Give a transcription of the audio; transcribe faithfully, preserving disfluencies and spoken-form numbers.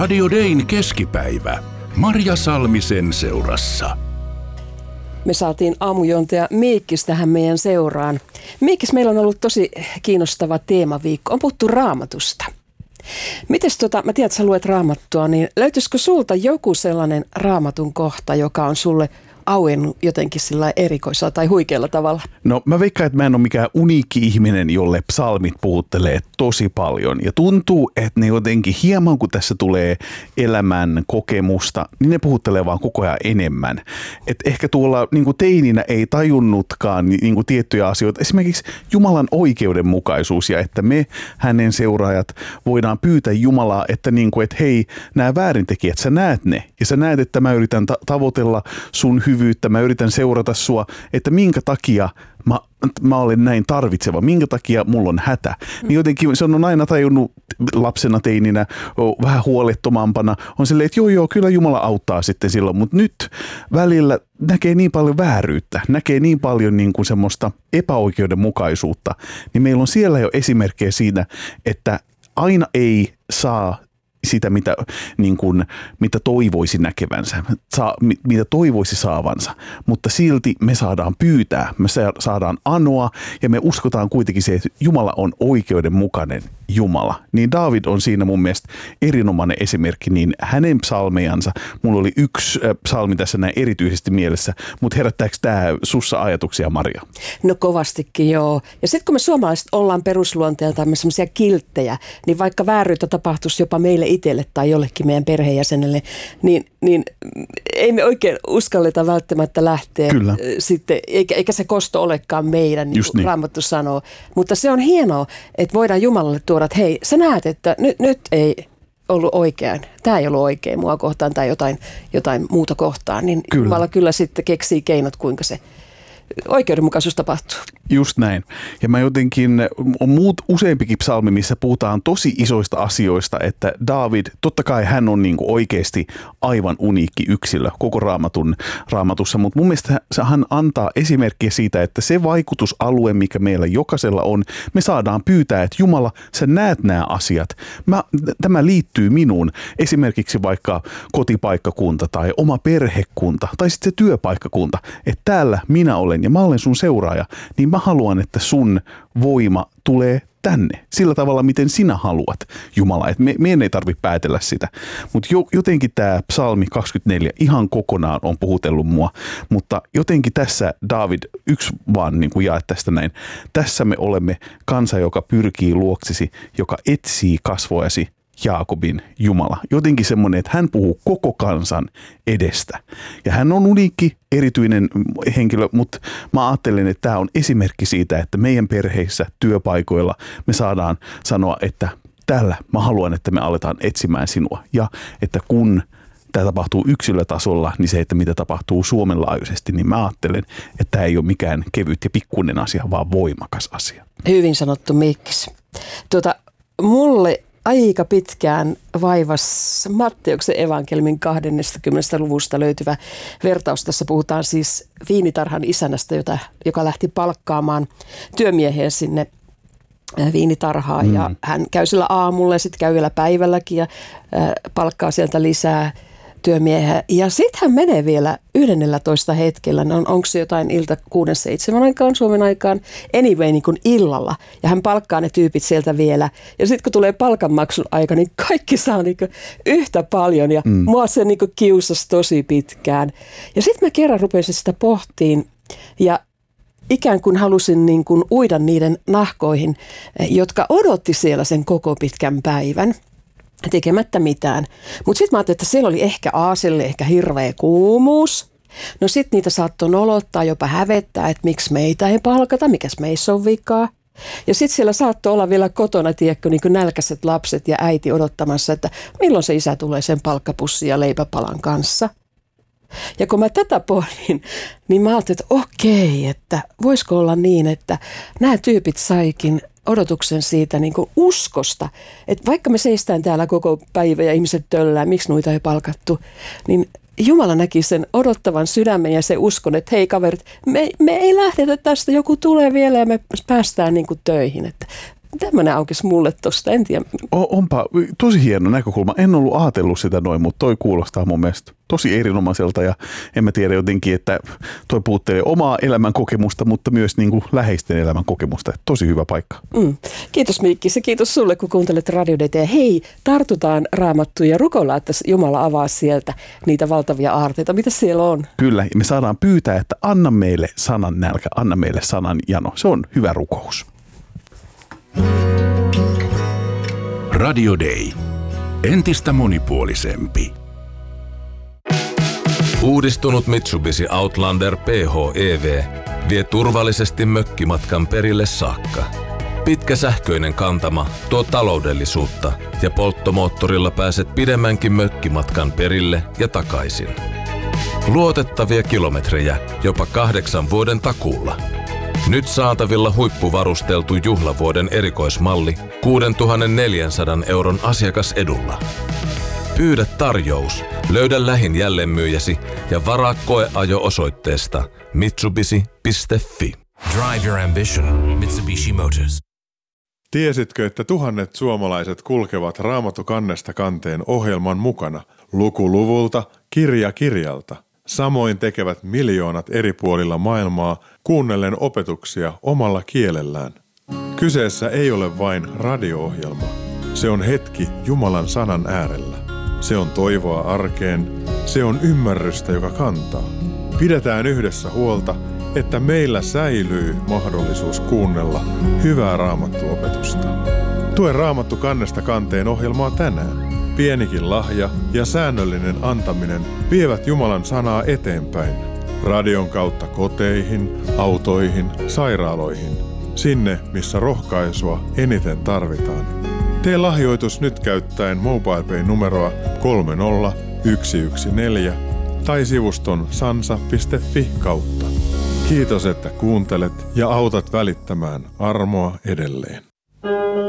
Radio Dayn keskipäivä. Marja Salmisen seurassa. Me saatiin aamujuontaja Miikkis tähän meidän seuraan. Miikkis, meillä on ollut tosi kiinnostava teemaviikko. On puhuttu Raamatusta. Mites tota, mä tiedän, että sä luet Raamattua, niin löytyisikö sulta joku sellainen Raamatun kohta, joka on sulle auennut jotenkin sillä erikoisella tai huikealla tavalla? No mä veikkaan, että mä en ole mikään uniikki ihminen, jolle psalmit puhuttelee tosi paljon. Ja tuntuu, että ne jotenkin hieman, kun tässä tulee elämän kokemusta, niin ne puhuttelee vaan koko ajan enemmän. Et ehkä tuolla niin kuin teininä ei tajunnutkaan niin kuin tiettyjä asioita. Esimerkiksi Jumalan oikeudenmukaisuus ja että me, hänen seuraajat, voidaan pyytää Jumalaa, että, niin kuin, että hei, nämä väärintekijät, sä näet ne. Ja sä näet, että mä yritän ta- tavoitella sun hyvyyttä, mä yritän seurata sua, että minkä takia mä, mä olen näin tarvitseva, minkä takia mulla on hätä. Mm. Niin jotenkin se on aina tajunnut lapsena, teininä, vähän huolettomampana, on silleen, että joo joo, kyllä Jumala auttaa sitten silloin, mutta nyt välillä näkee niin paljon vääryyttä, näkee niin paljon niin kuin semmoista epäoikeudenmukaisuutta, niin meillä on siellä jo esimerkkejä siinä, että aina ei saa sitä, mitä, niin kuin, mitä toivoisi näkevänsä, saa, mitä toivoisi saavansa, mutta silti me saadaan pyytää, me saadaan anoa ja me uskotaan kuitenkin se, että Jumala on oikeudenmukainen Jumala. Niin Daavid on siinä mun mielestä erinomainen esimerkki, niin hänen psalmejansa, mulla oli yksi psalmi tässä näin erityisesti mielessä, mutta herättääkö tämä sussa ajatuksia, Maria? No kovastikin joo. Ja sitten kun me suomalaiset ollaan perusluonteeltamme semmoisia kilttejä, niin vaikka vääryyttä tapahtuisi jopa meille itselle tai jollekin meidän perheenjäsenelle, niin, niin ei me oikein uskalleta välttämättä lähteä Kyllä. sitten, eikä, eikä se kosto olekaan meidän, niin kuin niin. Raamattu sanoo. Mutta se on hienoa, että voidaan Jumalalle tuoda, että hei, sä näet, että nyt, nyt ei ollut oikein, tämä ei ollut oikein mua kohtaan tai jotain, jotain muuta kohtaan, niin kyllä. Jumala kyllä sitten keksii keinot, kuinka se oikeudenmukaisuus tapahtuu. Just näin. Ja mä jotenkin, on muut useampikin psalmi, missä puhutaan tosi isoista asioista, että Daavid, totta kai hän on niin kuin oikeasti aivan uniikki yksilö koko raamatun, raamatussa, mutta mun mielestä hän antaa esimerkkiä siitä, että se vaikutusalue, mikä meillä jokaisella on, me saadaan pyytää, että Jumala, sä näet nämä asiat. Mä, tämä liittyy minuun. Esimerkiksi vaikka kotipaikkakunta tai oma perhekunta tai sitten se työpaikkakunta, että täällä minä olen ja mä olen sun seuraaja, niin mä haluan, että sun voima tulee tänne. Sillä tavalla, miten sinä haluat, Jumala. Että me, meidän ei tarvitse päätellä sitä. Mutta jo, jotenkin tämä psalmi kaksikymmentäneljä ihan kokonaan on puhutellut mua. Mutta jotenkin tässä Daavid, yksi vaan niin kuin jae tästä näin. Tässä me olemme kansa, joka pyrkii luoksesi, joka etsii kasvojasi, Jaakobin Jumala. Jotenkin semmoinen, että hän puhuu koko kansan edestä. Ja hän on uniikki, erityinen henkilö, mutta mä ajattelen, että tämä on esimerkki siitä, että meidän perheissä, työpaikoilla me saadaan sanoa, että täällä mä haluan, että me aletaan etsimään sinua. Ja että kun tämä tapahtuu yksilötasolla, niin se, että mitä tapahtuu Suomen laajuisesti, niin mä ajattelen, että tämä ei ole mikään kevyt ja pikkuinen asia, vaan voimakas asia. Hyvin sanottu, Mikkis. Tuota, mulle aika pitkään vaivas Matteuksen evankeliumin kahdeskymmenes luvusta löytyvä vertaus. Tässä puhutaan siis viinitarhan isännästä, jota, joka lähti palkkaamaan työmiehiä sinne viinitarhaan. Mm. Ja hän käy sillä aamulla ja sitten käy vielä päivälläkin ja äh, palkkaa sieltä lisää työmiehiä. Ja sitten hän menee vielä yhdennellätoista hetkellä, on, onko se jotain ilta kuuden seitsemän aikaan Suomen aikaan, anyway niin kuin illalla. Ja hän palkkaa ne tyypit sieltä vielä. Ja sitten kun tulee palkanmaksun aika, niin kaikki saa niin kuin yhtä paljon. Ja mm. mua se niin kuin kiusasi tosi pitkään. Ja sitten mä kerran rupesin sitä pohtiin ja ikään kuin halusin niin kuin uida niiden nahkoihin, jotka odotti siellä sen koko pitkän päivän tekemättä mitään. Mutta sitten mä ajattelin, että siellä oli ehkä aaselle ehkä hirveä kuumuus. No sitten niitä saattoi nolottaa, jopa hävettää, että miksi meitä ei palkata, mikäs meissä on vikaa. Ja sitten siellä saattoi olla vielä kotona, tiedätkö, niin kuin nälkäiset lapset ja äiti odottamassa, että milloin se isä tulee sen palkkapussin ja leipäpalan kanssa. Ja kun mä tätä pohdin, niin mä ajattelin, että okei, että voisiko olla niin, että nämä tyypit saikin odotuksen siitä niin kuin uskosta, että vaikka me seistään täällä koko päivä ja ihmiset töllää, miksi noita ei palkattu, niin Jumala näki sen odottavan sydämen ja se uskon, että hei kaverit, me, me ei lähdetä tästä, joku tulee vielä ja me päästään niin kuin töihin. Että tämmöinen aukesi mulle tosta, en tiedä. O, onpa tosi hieno näkökulma. En ollut ajatellut sitä noin, mutta toi kuulostaa mun mielestä tosi erinomaiselta ja en mä tiedä jotenkin, että toi puuttelee omaa elämän kokemusta, mutta myös niin kuin läheisten elämän kokemusta. Tosi hyvä paikka. Mm. Kiitos Miikki, se kiitos sulle, kun kuuntelet Radio D T. Hei, tartutaan Raamattuun ja rukoillaan, että Jumala avaa sieltä niitä valtavia aarteita. Mitä siellä on? Kyllä, me saadaan pyytää, että anna meille sanan nälkä, anna meille sanan jano. Se on hyvä rukous. Radio Day. Entistä monipuolisempi. Uudistunut Mitsubishi Outlander P H E V vie turvallisesti mökkimatkan perille saakka. Pitkä sähköinen kantama tuo taloudellisuutta ja polttomoottorilla pääset pidemmänkin mökkimatkan perille ja takaisin. Luotettavia kilometrejä jopa kahdeksan vuoden takuulla. Nyt saatavilla huippuvarusteltu juhlavuoden erikoismalli kuusituhattaneljäsataa euron asiakasedulla. Pyydä tarjous, löydä lähin jälleenmyyjäsi ja varaa koeajo osoitteesta mitsubishi piste fi. Drive your ambition, Mitsubishi Motors. Tiesitkö, että tuhannet suomalaiset kulkevat Raamattu kannesta kanteen ohjelman mukana, luku luvulta, kirja kirjalta? Samoin tekevät miljoonat eri puolilla maailmaa kuunnellen opetuksia omalla kielellään. Kyseessä ei ole vain radio-ohjelma. Se on hetki Jumalan sanan äärellä. Se on toivoa arkeen. Se on ymmärrystä, joka kantaa. Pidetään yhdessä huolta, että meillä säilyy mahdollisuus kuunnella hyvää raamattuopetusta. Tue Raamattu kannesta kanteen ohjelmaa tänään. Pienikin lahja ja säännöllinen antaminen vievät Jumalan sanaa eteenpäin. Radion kautta koteihin, autoihin, sairaaloihin. Sinne, missä rohkaisua eniten tarvitaan. Tee lahjoitus nyt käyttäen MobilePay-numeroa kolme nolla yksi yksi neljä tai sivuston sansa piste fi kautta. Kiitos, että kuuntelet ja autat välittämään armoa edelleen.